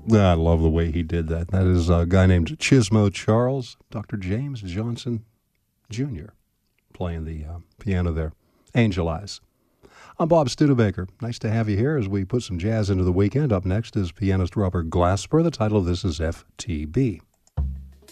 I love the way he did that. That is a guy named Chismo Charles, Dr. James Johnson Jr., playing the piano there. Angel Eyes. I'm Bob Studebaker. Nice to have you here as we put some jazz into the weekend. Up next is pianist Robert Glasper. The title of this is FTB.